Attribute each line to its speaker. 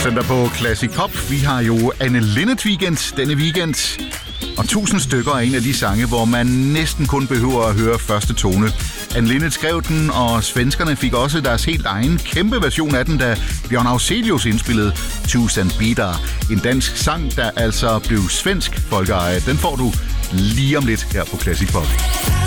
Speaker 1: Søndag på Classic Pop. Vi har jo Anne Linnet Weekend denne weekend. Og 1000 stykker er en af de sange, hvor man næsten kun behøver at høre første tone. Anne Linnet skrev den, og svenskerne fik også deres helt egen kæmpe version af den, da Bjørn Afzelius indspillede 1000 Bitar. En dansk sang, der altså blev svensk folkeeje. Den får du lige om lidt her på Classic Pop.